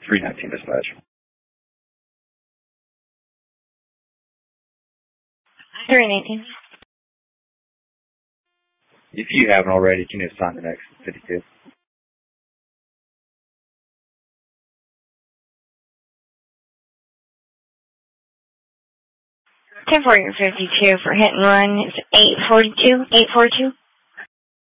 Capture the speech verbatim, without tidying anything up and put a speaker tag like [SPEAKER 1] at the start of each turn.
[SPEAKER 1] three nineteen dispatch.
[SPEAKER 2] three nineteen.
[SPEAKER 1] If you haven't already, can you assign the next fifty-two?
[SPEAKER 2] ten forty fifty-two for hit and run. It's eight forty-two, eight forty-two.